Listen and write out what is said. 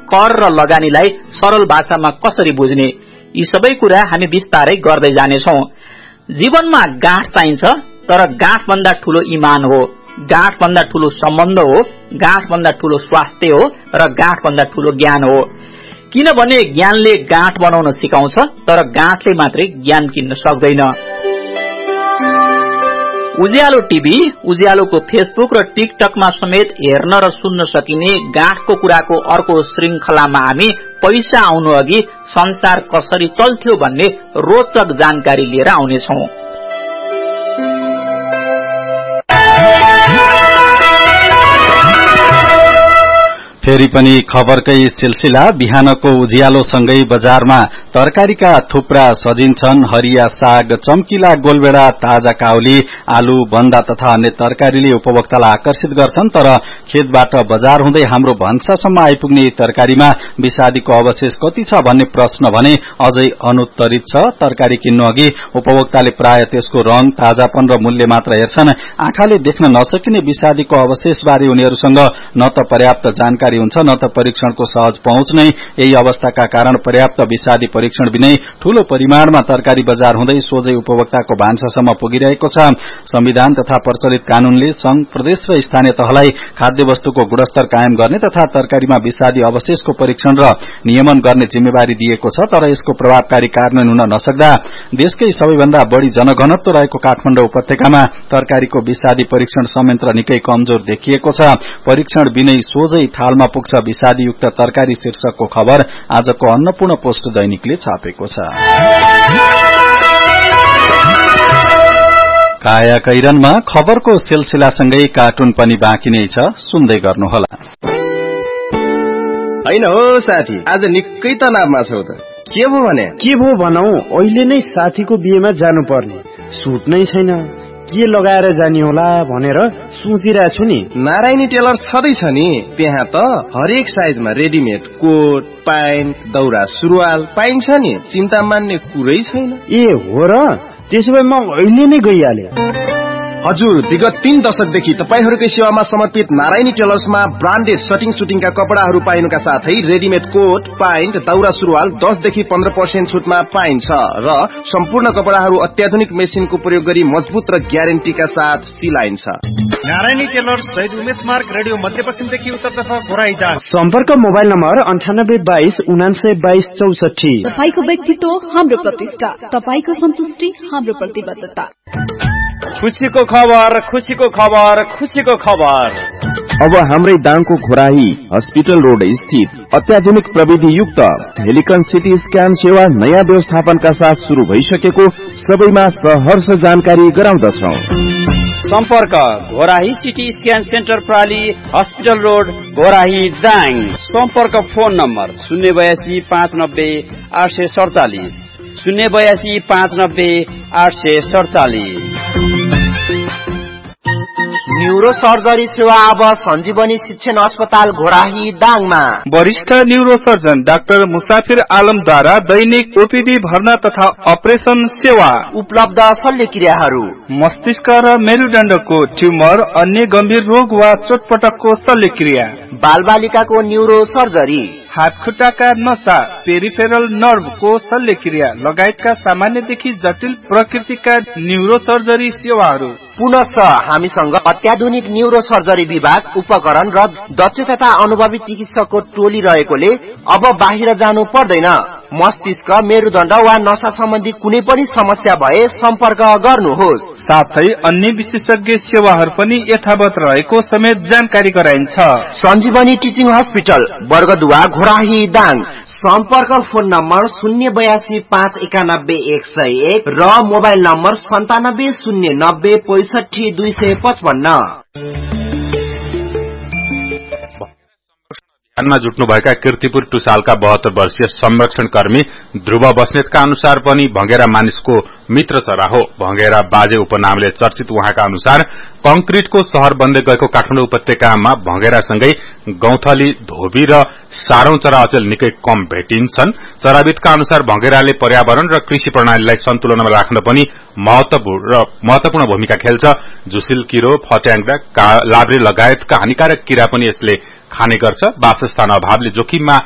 कर र लगानीलाई सरल भाषामा कसरी बुझ्ने, यी सबै कुरा हामी विस्तारै गर्दै जानेछौं। जीवनमा गाँठ चाहिन्छ, तर गाँठ भन्दा ठूलो ईमान हो, गाँठ भन्दा ठूलो सम्बन्ध हो, गाँठ भन्दा ठूलो स्वास्थ्य हो र गाँठ भन्दा ठूलो ज्ञान हो। किनभने ज्ञानले गाँठ बनाउन सिकाउँछ, तर गाँठले मात्रै ज्ञान किन्न सक्दैन। उज्यालो टिभी, उज्यालोको फेसबुक र टिकटकमा समेत हेर्न र सुन्न सकिने गाँठको कुराको अर्को श्रृंखलामा हामी पैसा आउनु अघि संसार कसरी चल्थ्यो भन्ने रोचक जानकारी लिएर आउनेछौं। फेरि पनि खबरकै सिलसिला। बिहानको उज्यालोसँगै बजारमा तरकारीका थुप्रा सजिन्छन्। हरिया साग, चम्किला गोलबेडा, ताजा काउली, आलु, बन्दा तथा अन्य तरकारीले उपभोक्तालाई आकर्षित गर्छन्। तर खेतबाट बजार हुँदै हाम्रो भन्सासम्म आइपुग्ने यी तरकारीमा विषादीको अवशेष कति छ भन्ने प्रश्न भने अझै अनुत्तरित छ। तरकारी किन्नु अघि उपभोक्ताले प्राय त्यसको रंग, ताजापन र मूल्य मात्र हेर्छन्। आँखाले देख्न नसकिने विषादीको अवशेषबारे उनीहरूसँग न त पर्याप्त जानकारी हुन्छ, न त परीक्षणको सहज पहुँच नै। यही अवस्थाका कारण पर्याप्त विषादी परीक्षण बिनै ठूलो परिमाणमा तरकारी बजार हुँदै सोझै उपभोक्ताको भान्सासम्म पुगिरहेको छ। संविधान तथा प्रचलित कानूनले संघ, प्रदेश र स्थानीय तहलाई खाद्य वस्तुको गुणस्तर कायम गर्ने तथा तरकारीमा विषादी अवशेषको परीक्षण र नियमन गर्ने जिम्मेवारी दिएको छ। तर यसको प्रभावकारी कार्यान्वयन हुन नसक्दा देशकै सबैभन्दा बढ़ी जनघनत्व रहेको काठमाडौँ उपत्यकामा तरकारीको विषादी परीक्षण संयन्त्र निकै कमजोर देखिएको छ। परीक्षण बिनै सोझै थालमा पुग्छ विषादीयुक्त तरकारी शीर्षकको खबर आजको अन्नपूर्ण पोस्ट दैनिकले छापेको छ। काया कैरनमा खबरको सिलसिलासँगै कार्टुन पनि बाँकी नै छ, सुन्दै गर्नुहोला। हैन हो साथी, आज निकै तनावमा छौ त, के भो भने? के भो भनौ, अहिले नै साथीको बिहेमा जानुपर्ने, सुट नै छैन, के लगाएर जाने होला भनेर सोचिरहेको छु नि। नारायणी टेलर छँदैछ नि, त्यहाँ त हरेक साइजमा रेडिमेड कोट, प्यान्ट, दौरा सुरुवाल पाइन्छ नि, चिन्ता मान्ने कुरै छैन। ए हो र, त्यसो भए म अहिले नै गइहाले। हजुर, विगत 3 दशकदेखि तपाईहरुकै सेवामा समर्पित नारायणी टेलर्समा ब्रान्डेड सटिङ सुटिङका कपडाहरू पाइनुका साथै रेडिमेड कोट, प्यान्ट, दौरा सुरुवाल 10 देखि 15% छुटमा पाइन्छ र सम्पूर्ण कपडाहरू अत्याधुनिक मेसिनको प्रयोग गरी मजबुत र ग्यारेन्टीका साथ सिलाइन्छ। नारायणी टेलर्स, शहीद उमेश मार्ग, रेडियो मध्यपश्चिमदेखि उत्तरतर्फ घोराइजा। सम्पर्क मोबाइल नम्बर 9822 9922 64। तपाईको व्यक्तित्व हाम्रो प्रतिष्ठा, तपाईको सन्तुष्टि हाम्रो प्रतिबद्धता। खुशीको खबर, खुशीको खबर, खुशीको खबर। अब हाम्रै दाङको घोराही हस्पिटल रोड स्थित अत्याधुनिक प्रविधि युक्त हेलिकन सिटी स्क्यान सेवा नयाँ व्यवस्थापनका साथ शुरू भइसकेको सबैमा सहर्ष जानकारी गराउँदछौं। सम्पर्क Ghorahi CT scan centre प्राली, hospital road, Ghorahi, Dang. सम्पर्क फोन नम्बर 082 590 847 082 590 847। न्यूरो सर्जरी सेवा अब सञ्जीवनी शिक्षण अस्पताल घोराही दाङमा। वरिष्ठ न्यूरो सर्जन डाक्टर मुसाफिर आलमद्वारा दैनिक ओपीडी भर्ना तथा अपरेसन सेवा उपलब्ध। शल्यक्रियाहरू मस्तिष्क र मेरुदण्डको ट्युमर, अन्य गम्भीर रोग वा चोटपटकको शल्यक्रिया, बालबालिकाको न्यूरो सर्जरी, हात खुट्टाका नसा, पेरिफेरल नर्भको शल्यक्रिया लगायतका सामान्यदेखि जटिल प्रकृतिका न्यूरो सर्जरी सेवाहरू। पुनः हामीसँग अत्याधुनिक न्यूरो सर्जरी विभाग, उपकरण र दक्ष तथा अनुभवी चिकित्सकको टोली रहेकोले अब बाहिर जानु पर्दैन। मस्तिष्क, मेरुदण्ड वा नसा सम्बन्धी कुनै पनि समस्या भए सम्पर्क गर्नुहोस्। साथै अन्य विशेषज्ञ सेवाहरू पनि यथावत रहेको समेत जानकारी गराइन्छ। सञ्जीवनी टिचिङ हस्पिटल, वर्गदुवा, घोराही, दाङ। सम्पर्क फोन नम्बर 082 591 101 र मोबाइल नम्बर 97 090 65 255। मा जुट्नुभएका कीर्तिपुर टुसालका 72 वर्षीय संरक्षण कर्मी ध्रुव बस्नेतका अनुसार पनि भंगेरा मानिसको मित्र चरा हो। भंगेरा बाजे उपनामले चर्चित उहाँका अनुसार कंक्रिटको शहर बन्दै गएको काठमाडौँ उपत्यकामा भंगेरासँगै गौथली, धोबी र सारौं चरा अचेल निकै कम भेटिन्छन्। चराविदका अनुसार भंगेराले पर्यावरण र कृषि प्रणालीलाई सन्तुलनमा राख्न पनि महत्वपूर्ण भूमिका खेल्छ। झुसिल किरो, फट्याङ्ग्रा, लाब्रे लगायतका हानिकारक किरा पनि यसले खाने गर्छ। वासस्थान अभावले जोखिममा